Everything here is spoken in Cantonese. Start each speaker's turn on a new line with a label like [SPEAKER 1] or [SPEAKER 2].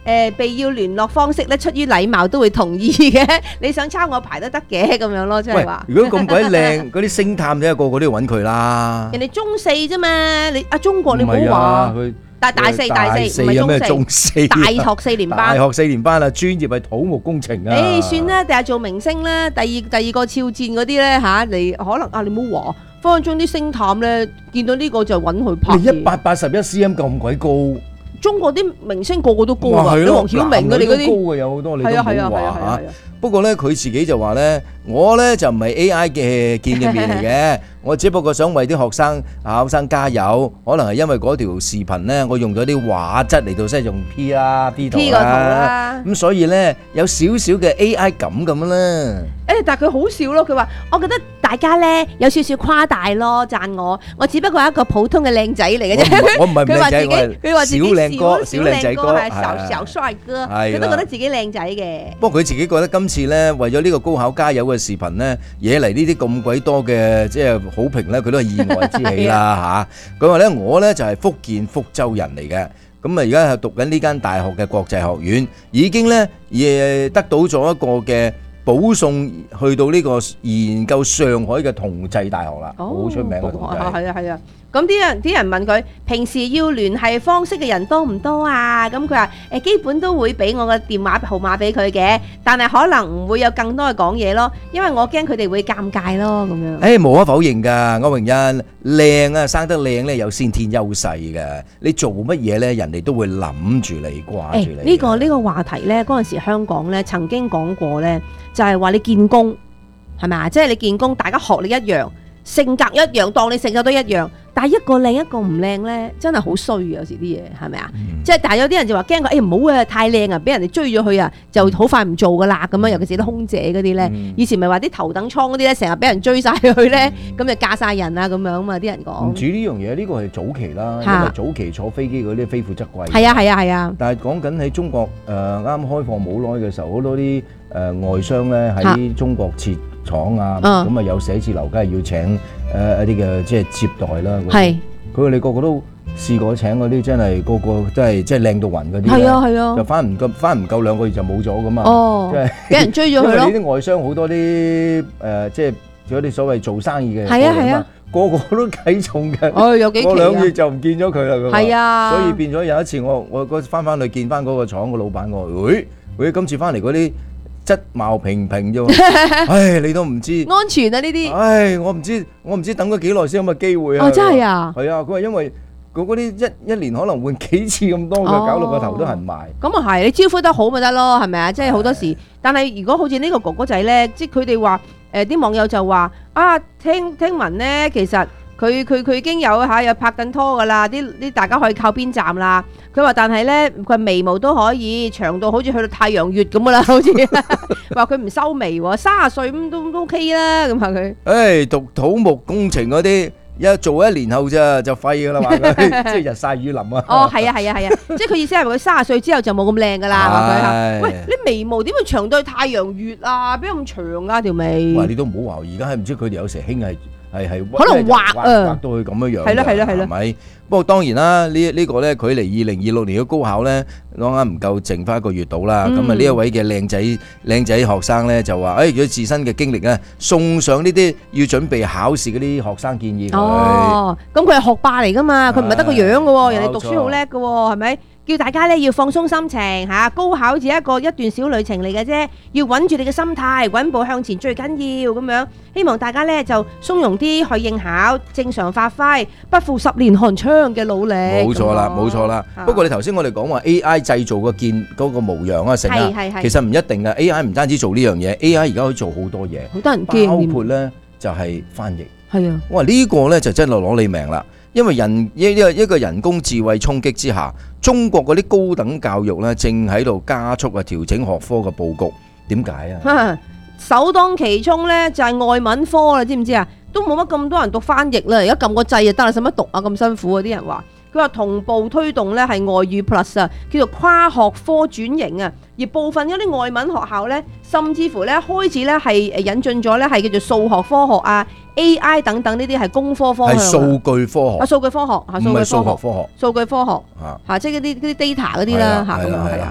[SPEAKER 1] 被要聯絡方式咧，出於禮貌都會同意嘅。你想抄我牌都得嘅咁樣咯，即係話。
[SPEAKER 2] 如果咁鬼靚，嗰啲星探咧個個都要揾佢啦。
[SPEAKER 1] 人哋中四啫嘛，你中國你唔好話。大四唔係中四，大學4年班。
[SPEAKER 2] 大學4年班啦，專業係土木工程啊。
[SPEAKER 1] 算啦，第日做明星啦，第二個肖戰嗰啲咧嚇，你可能你唔好話，分分鐘啲星探咧見到呢個就揾佢拍。
[SPEAKER 2] 你181 cm 咁鬼高。
[SPEAKER 1] 中國啲明星個個都高㗎，你黃曉明你嗰啲
[SPEAKER 2] 高嘅有好多，你都唔好話嚇。不過咧，佢自己就話咧，我咧就唔係 AI 嘅見嘅面嚟嘅，我只不過想為啲考生加油。可能係因為嗰條視頻咧，我用咗啲畫質嚟到即係用 P 圖啦，咁所以咧有少少嘅 AI 感咁啦。
[SPEAKER 1] 但係佢好笑咯，佢話我覺得大家咧有少少誇大咯，讚我只不過係一個普通嘅靚仔嚟嘅啫。
[SPEAKER 2] 我唔係靚仔，
[SPEAKER 1] 佢話自己
[SPEAKER 2] 小靚哥、小靚仔哥，
[SPEAKER 1] 小帥哥，佢都覺得自己靚仔嘅。
[SPEAKER 2] 不過佢自己覺得今次咧為咗呢個高考加油嘅視頻咧，惹嚟呢啲咁鬼多嘅即係好評咧，佢都係意外之喜啦嚇。佢話咧我咧就係福建福州人嚟嘅，咁啊而家係讀緊呢間大學嘅國際學院，已經咧得到咗一個嘅保送去到呢個研究上海嘅同濟大學啦，好出名嘅同濟。
[SPEAKER 1] 係啊。咁啲人問佢平時要聯繫方式嘅人多唔多啊？咁佢話基本都會俾我個電話號碼俾佢嘅，但係可能唔會有更多嘅講嘢咯，因為我驚佢哋會尷尬咯咁樣。
[SPEAKER 2] 無可否認㗎，歐榮欣靚啊，生得靚咧有先天優勢嘅。你做乜嘢咧，人哋都會諗住你掛住你。
[SPEAKER 1] 呢個話題咧，嗰陣時香港咧曾經講過咧，就係話你見工係咪啊？即係你見工，大家學歷一樣，性格一樣，當你性格都一樣。但係一個靚一個唔靚咧，真係好衰嘅，有時啲嘢係咪啊？即係但係有啲人就話驚佢，唔好啊，太靚啊，俾人哋追咗佢啊，就好快唔做噶啦咁樣。尤其是啲空姐嗰啲咧，以前咪話啲頭等艙嗰啲咧，成日俾人追晒去咧，咁就嫁晒人啊咁樣嘛，啲人講。
[SPEAKER 2] 唔止呢樣嘢，呢個係早期啦，因為早期坐飛機嗰啲非富則貴。
[SPEAKER 1] 係啊。
[SPEAKER 2] 但係講緊喺中國啱開放冇耐嘅時候，好多啲外商咧喺中國設廠啊，咁啊有寫字樓，梗係要請一啲嘅即係接待啦。係，佢哋個個都試過請嗰啲，真係個個真係即係靚到暈嗰啲。係啊，就翻唔夠2個月就冇咗噶嘛。即係俾人追咗佢咯。因為呢啲外商好多啲即係嗰啲所謂做生意嘅人。係啊。個個都計重嘅，
[SPEAKER 1] 有幾期啊？
[SPEAKER 2] 過2月就唔見咗佢啦。
[SPEAKER 1] 係啊，
[SPEAKER 2] 所以變咗有一次我翻去見翻嗰個廠個老闆，我話喂，今次翻嚟嗰啲質貌平平啫，唉，你都唔知
[SPEAKER 1] 安全啊呢啲。
[SPEAKER 2] 唉，我唔知等咗幾耐先有咁嘅機會啊。
[SPEAKER 1] 真係啊。
[SPEAKER 2] 係啊，佢話因為嗰啲一年可能換幾次咁多嘅，搞到個頭都痕埋。
[SPEAKER 1] 咁啊係，你招呼得好咪得咯，係咪啊？即係好多時，但係如果好似呢個哥哥仔咧，即係佢哋話。啲網友就話啊，聽聞咧，其實佢已經有拍緊拖噶啦，啲大家可以靠邊站啦。佢話但係咧，佢眉毛都可以長到好似去到太陽穴咁噶啦，好似話佢唔修眉喎，30歲咁都 OK 啦，咁話佢。
[SPEAKER 2] 讀土木工程嗰啲。做1年後咋就廢噶啦，話佢即係日曬雨淋啊！
[SPEAKER 1] 係啊，即係佢意思係佢30歲之後就冇咁靚噶啦，話佢嚇。喂，你眉毛點會長到去太陽穴啊？邊有咁長啊條眉？
[SPEAKER 2] 哇！你都唔好話，而家係唔知佢哋有時興係
[SPEAKER 1] 可能畫
[SPEAKER 2] 到佢咁樣樣。係咯，係咪？不過當然啦，呢個咧距離2026年嘅高考咧，啱唔夠剩翻1個月到啦。咁啊呢一位嘅靚仔學生咧就話，佢自身嘅經歷咧，送上呢啲要準備考試嗰啲學生建議佢。
[SPEAKER 1] 咁佢係學霸嚟噶嘛，佢唔係得個樣嘅喎，人哋讀書好叻嘅喎，係咪？叫大家咧要放鬆心情嚇，高考只係一段小旅程嚟嘅啫，要穩住你嘅心態，穩步向前最緊要咁樣。希望大家咧就鬆容啲去應考，正常發揮，不負10年寒窗嘅努力。
[SPEAKER 2] 冇錯啦。不過你頭先我哋講話 AI 製造嗰個模樣啊，成啊，其實唔一定嘅。AI 唔單止做呢樣嘢 ，AI 而家可以做好多嘢，
[SPEAKER 1] 好多人驚，
[SPEAKER 2] 包括咧就係翻譯。
[SPEAKER 1] 係啊，
[SPEAKER 2] 我話呢個咧就真係攞你命啦。因為一個人工智慧衝擊之下，中國嗰啲高等教育咧正喺度加速調整學科嘅佈局。點解啊？
[SPEAKER 1] 首當其衝咧就係外文科啦，知唔知啊？都冇乜咁多人讀翻譯啦，而家撳個掣就得啦，使乜讀啊？咁辛苦啊！啲人話。佢話同步推動咧係外語 Plus 啊，叫做跨學科轉型啊。而部分一啲外文學校咧，甚至乎咧開始咧係引進咗咧係叫做數學科學啊、AI 等等呢啲係工科方向。係數據科學。啊，數據科學嚇，數據科學。唔係數學科學。數據科學嚇，即係嗰啲 data 嗰啲啦嚇咁樣係啊。